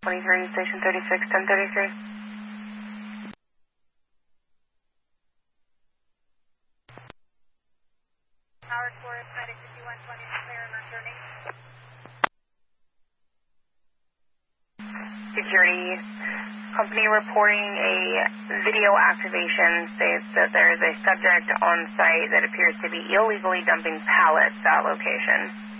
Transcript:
23, Station 36, 1033. Howard Forest, Medic 5120, clear and returning. Security company reporting a video activation states that there is a subject on site that appears to be illegally dumping pallets at location.